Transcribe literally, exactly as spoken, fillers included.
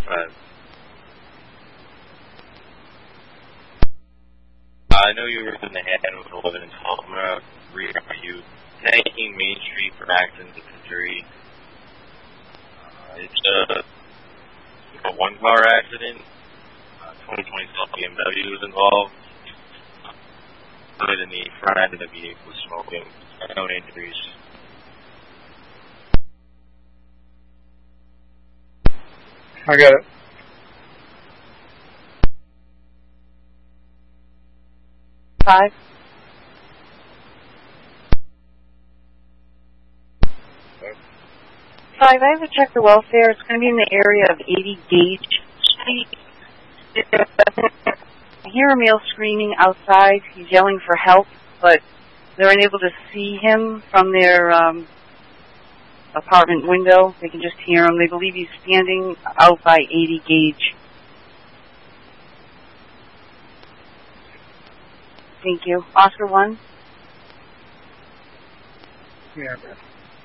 five. I know you were in the hand with eleven and twelve. I'm going to read out for you. nineteen Main Street for accident to injury. Uh, it's a, a one-car accident. Uh, twenty twenty-twelve B M W was involved. Hood in the front end of the vehicle was smoking. No injuries. I got it. Five. Five, I have to check the welfare. It's going to be in the area of eighty Gage Street. I hear a male screaming outside. He's yelling for help, but they're unable to see him from their um, apartment window. They can just hear him. They believe he's standing out by eighty Gage. Thank you. Oscar one. Yeah.